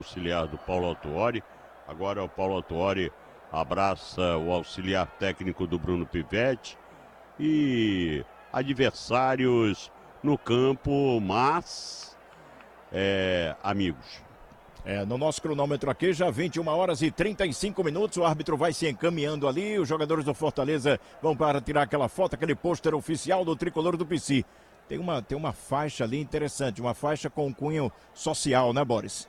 auxiliar do Paulo Autuori. Agora o Paulo Autuori abraça o auxiliar técnico do Bruno Pivetti e adversários no campo, mas amigos. No nosso cronômetro aqui, já 21 horas e 35 minutos, o árbitro vai se encaminhando ali, os jogadores do Fortaleza vão para tirar aquela foto, aquele pôster oficial do tricolor do PC. Tem uma faixa ali interessante, uma faixa com cunho social, né, Boris?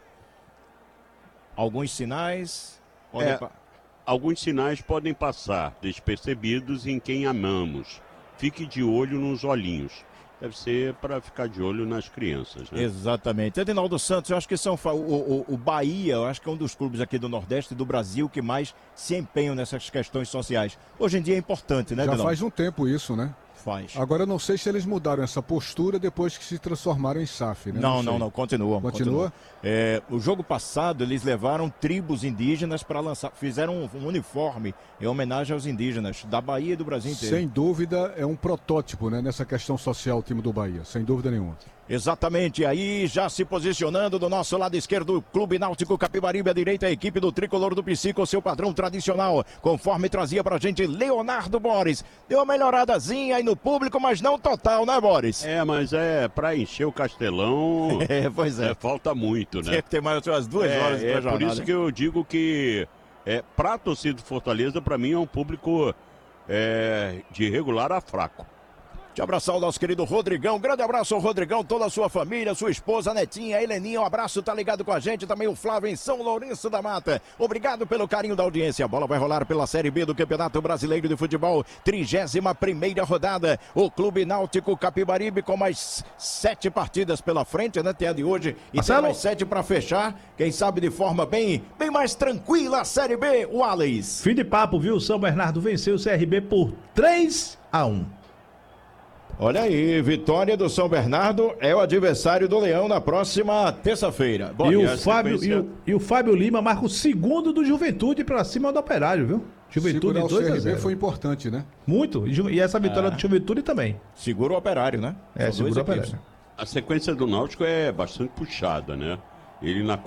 Alguns sinais... Alguns sinais podem passar despercebidos em quem amamos. Fique de olho nos olhinhos. Deve ser para ficar de olho nas crianças, né? Exatamente. Edinaldo Santos, eu acho que são o Bahia, eu acho que é um dos clubes aqui do Nordeste e do Brasil que mais se empenham nessas questões sociais. Hoje em dia é importante, né, Edinaldo? Já faz um tempo isso, né? Faz. Agora eu não sei se eles mudaram essa postura depois que se transformaram em SAF, né? Não, continua. Continua? O jogo passado eles levaram tribos indígenas para lançar, fizeram um uniforme em homenagem aos indígenas da Bahia e do Brasil inteiro. Sem dúvida é um protótipo, né, nessa questão social o time do Bahia, sem dúvida nenhuma. Exatamente, aí já se posicionando do nosso lado esquerdo, o Clube Náutico Capibaribe, à direita a equipe do Tricolor do PC com seu padrão tradicional, conforme trazia pra gente Leonardo Boris. Deu uma melhoradazinha aí no público, mas não total, né, Boris? Mas pra encher o Castelão, pois é. Falta muito, né? Tem que ter mais umas 2 horas de jornada. Por isso que eu digo que pra torcida do Fortaleza, pra mim é um público de regular a fraco. Te abraçar o nosso querido Rodrigão, grande abraço ao Rodrigão, toda a sua família, sua esposa, a netinha, a Heleninha, um abraço, tá ligado com a gente, também o Flávio em São Lourenço da Mata, obrigado pelo carinho da audiência, a bola vai rolar pela Série B do Campeonato Brasileiro de Futebol, 31ª rodada, o Clube Náutico Capibaribe com mais 7 partidas pela frente, né, tem a de hoje, e tem mais 7 para fechar, quem sabe de forma bem mais tranquila a Série B, o Alex. Fim de papo, viu, São Bernardo venceu o CRB por 3-1. Olha aí, vitória do São Bernardo é o adversário do Leão na próxima terça-feira. E o Fábio Lima marca o segundo do Juventude pra cima do Operário, viu? Juventude 2-0. O CRB foi importante, né? Muito, e essa vitória do Juventude também. Segura o Operário, né? Segura o Operário. A sequência do Náutico é bastante puxada, né? Ele na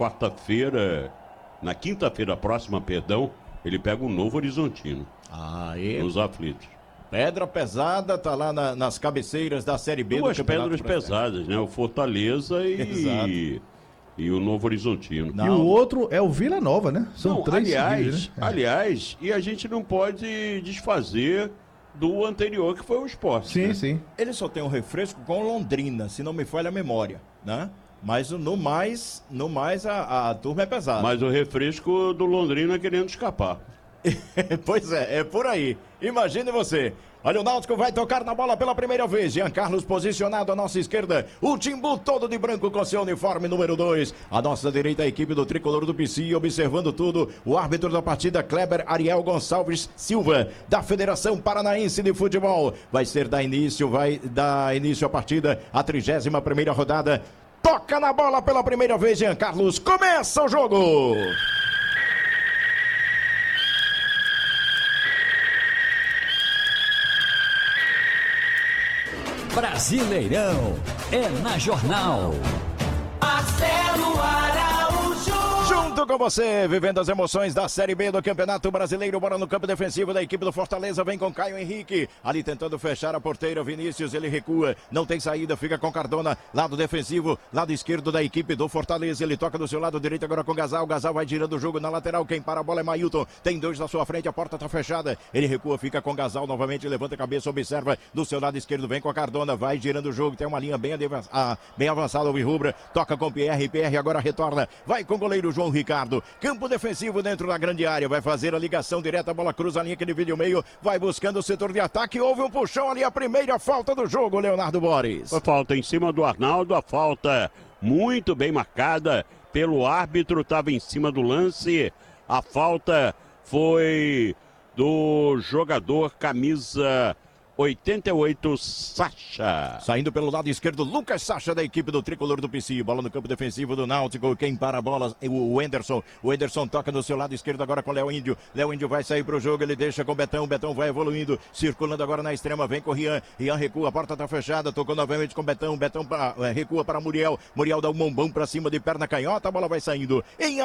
quinta-feira próxima, ele pega o Novo Horizontino. Nos aflitos. Pedra pesada, tá lá nas cabeceiras da Série B. Duas pedras pesadas, né? O Fortaleza e o Novo Horizontino. E o outro é o Vila Nova, né? São 3 seguidos, né? Aliás, e a gente não pode desfazer do anterior, que foi o Sport. Sim, né? sim. Ele só tem um refresco com Londrina, se não me falha a memória, né? Mas no mais a turma é pesada. Mas o refresco do Londrina querendo escapar. Pois é por aí. Imagine você. Olha, o Náutico vai tocar na bola pela primeira vez. Jean Carlos posicionado à nossa esquerda. O Timbu todo de branco com seu uniforme número 2. À nossa direita, a equipe do Tricolor do PC. Observando tudo, o árbitro da partida, Kleber Ariel Gonçalves Silva, da Federação Paranaense de Futebol. Vai dar início à partida, a 31ª rodada. Toca na bola pela primeira vez, Jean Carlos. Começa o jogo! Brasileirão é na Jornal. Marcelo Araújo. Junto com você, vivendo as emoções da Série B do Campeonato Brasileiro. Bora no campo defensivo da equipe do Fortaleza. Vem com Caio Henrique. Ali tentando fechar a porteira. Vinícius, ele recua. Não tem saída. Fica com Cardona. Lado defensivo. Lado esquerdo da equipe do Fortaleza. Ele toca do seu lado direito agora com Gasal. Gasal vai girando o jogo na lateral. Quem para a bola é Mailton. Tem 2 na sua frente. A porta tá fechada. Ele recua. Fica com Gasal novamente. Levanta a cabeça. Observa do seu lado esquerdo. Vem com a Cardona. Vai girando o jogo. Tem uma linha bem avançada. O Rubra. Toca com Pierre. Pierre agora retorna. Vai com o goleiro João Ricardo. Campo defensivo dentro da grande área. Vai fazer a ligação direta. A bola cruza a linha que divide o meio. Vai buscando o setor de ataque. Houve um puxão ali. A primeira falta do jogo, Leonardo Boris. A falta em cima do Arnaldo. A falta muito bem marcada pelo árbitro. Estava em cima do lance. A falta foi do jogador camisa 88, Sacha. Saindo pelo lado esquerdo, Lucas Sacha da equipe do Tricolor do PC. Bola no campo defensivo do Náutico. Quem para a bola é o Wenderson. O Wenderson toca no seu lado esquerdo agora com o Léo Índio. Léo Índio vai sair pro jogo, ele deixa com o Betão. O Betão vai evoluindo, circulando agora na extrema. Vem com o Rian. Rian recua, a porta tá fechada. Tocou novamente com o Betão. Betão recua para Muriel. Muriel dá um bombão pra cima de perna canhota. A bola vai saindo. Em